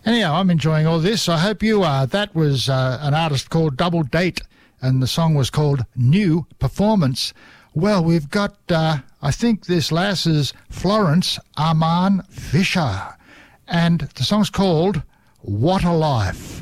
Anyhow, I'm enjoying all this. I hope you are. That was an artist called Double Date, and the song was called New Performance. Well, we've got, I think this lass is Florence Arman Fisher, and the song's called What a Life.